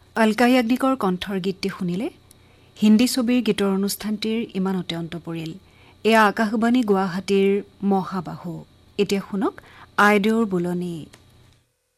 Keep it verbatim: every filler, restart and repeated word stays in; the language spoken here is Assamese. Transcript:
অলকা য়াগনিকৰ কণ্ঠৰ গীতটি শুনিলে হিন্দী ছবিৰ গীতৰ অনুষ্ঠানটিৰ ইমানতে অন্ত পৰিল। এয়া আকাশবাণী গুৱাহাটীৰ মহাবাহু। এতিয়া শুনক আইদেউৰ বোলনি।